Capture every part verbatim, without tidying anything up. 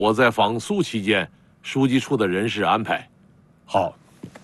我在访苏期间，书记处的人事安排。 好。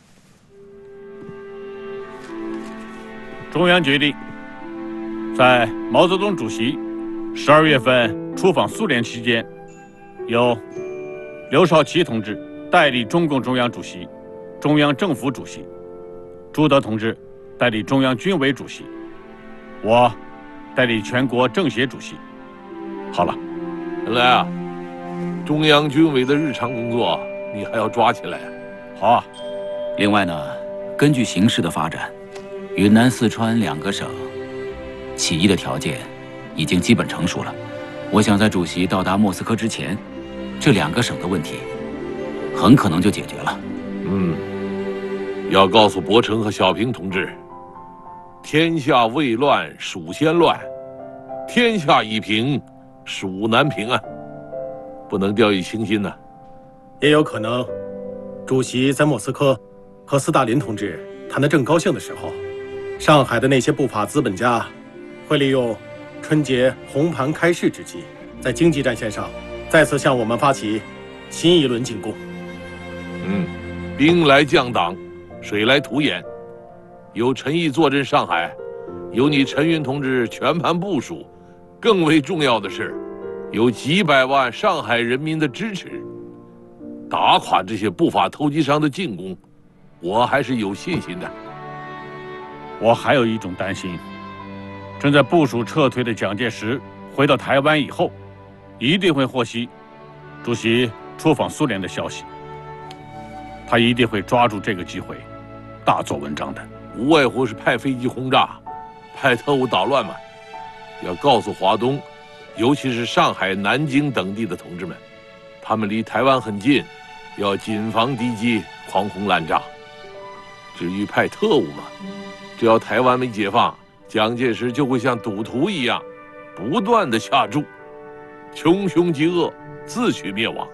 中央决定，在毛泽东主席十二月份出访苏联期间，由刘少奇同志代理中共中央主席、中央政府主席，朱德同志代理中央军委主席，我代理全国政协主席。好了， 原来啊，中央军委的日常工作你还要抓起来。 好啊。 另外呢，根据形势的发展，云南、四川两个省起义的条件已经基本成熟了。我想在主席到达莫斯科之前，这两个省的问题很可能就解决了。 嗯，要告诉伯承和小平同志，天下未乱，蜀先乱；天下已平，蜀难平啊，不能掉以轻心呐。 也有可能，主席在莫斯科和斯大林同志谈得正高兴的时候，上海的那些不法资本家会利用春节红盘开市之际，在经济战线上再次向我们发起新一轮进攻。 嗯，兵来将挡，水来土掩。有陈毅坐镇上海，有你陈云同志全盘部署，更为重要的是，有几百万上海人民的支持，打垮这些不法投机商的进攻，我还是有信心的。 我还有一种担心，正在部署撤退的蒋介石回到台湾以后，一定会获悉主席出访苏联的消息，他一定会抓住这个机会，大做文章的。 无外乎是派飞机轰炸，派特务捣乱嘛。要告诉华东，尤其是上海、南京等地的同志们，他们离台湾很近，要谨防敌机狂轰滥炸。至于派特务嘛，只要台湾没解放，蒋介石就会像赌徒一样，不断的下注，穷凶极恶，自取灭亡。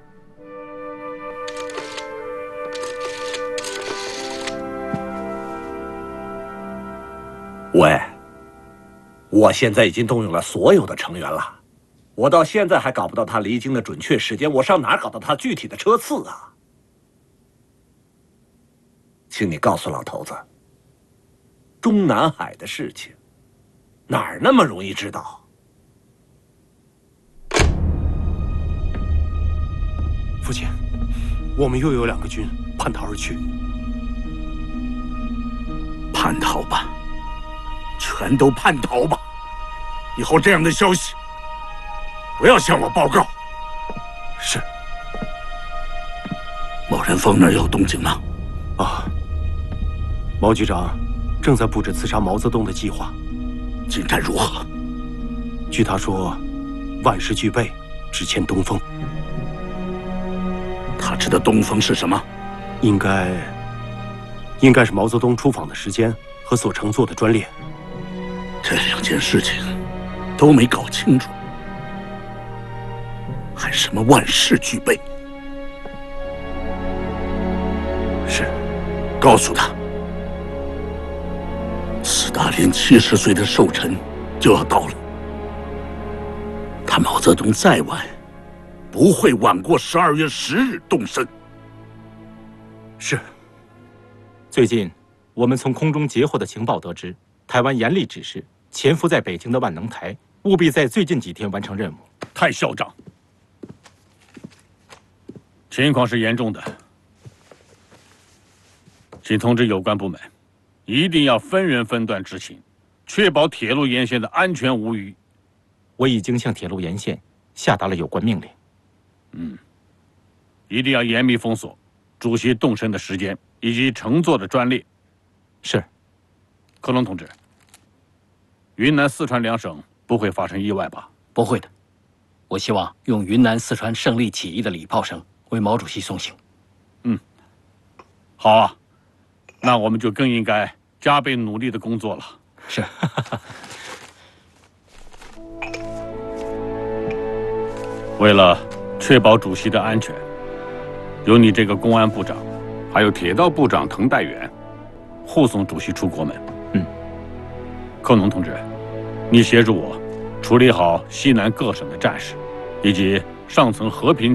喂，我现在已经动用了所有的成员了，我到现在还搞不到他离京的准确时间，我上哪儿搞到他具体的车次啊？请你告诉老头子，中南海的事情哪儿那么容易知道？ 父亲，我们又有两个军叛逃而去。 叛逃吧，全都叛逃吧！以后这样的消息不要向我报告。 是。 某人峰那儿有动静吗？ 啊，毛局长正在布置刺杀毛泽东的计划。 进展如何？ 据他说，万事俱备，只欠东风。 他指的东风是什么？ 应该，应该是毛泽东出访的时间和所乘坐的专列。 这两件事情都没搞清楚，还什么万事俱备？ 是， 告诉他，斯大林七十岁的寿辰就要到了，他毛泽东再晚，不会晚过十二月十日动身。 是。 最近，我们从空中截获的情报得知，台湾严厉指示潜伏在北京的万能台，务必在最近几天完成任务。 太嚣张！情况是严重的，请通知有关部门，一定要分人分段执行，确保铁路沿线的安全无虞。 我已经向铁路沿线下达了有关命令。 嗯，一定要严密封锁主席动身的时间以及乘坐的专列。 是。 克隆同志，云南、四川两省不会发生意外吧？ 不会的。我希望用云南、四川胜利起义的礼炮声为毛主席送行。 嗯，好啊，那我们就更应该加倍努力的工作了。 是。 为了确保主席的安全，由你这个公安部长，还有铁道部长滕代远护送主席出国门。 嗯， 寇农同志，你协助我处理好西南各省的战事，以及上层和平